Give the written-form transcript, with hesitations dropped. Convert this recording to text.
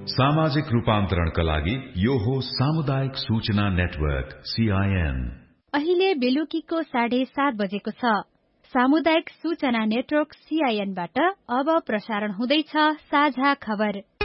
सामाजिक रूपान्तरणका लागि यो हो सामुदायिक सूचना नेटवर्क CIN। अहिले बेलुकीको 7:30 बजेको छ। सामुदायिक सूचना नेटवर्क CIN बाट अब प्रसारण हुँदैछ साझा खबर।